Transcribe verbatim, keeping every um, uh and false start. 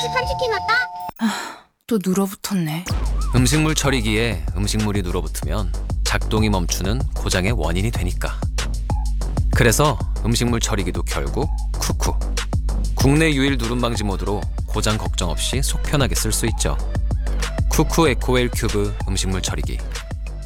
깜찍한 치킨 왔다. 또 눌어붙었네. 음식물 처리기에 음식물이 눌어붙으면 작동이 멈추는 고장의 원인이 되니까. 그래서 음식물 처리기도 결국 쿠쿠. 국내 유일 누름 방지 모드로 고장 걱정 없이 속 편하게 쓸 수 있죠. 쿠쿠 에코웰 큐브 음식물 처리기.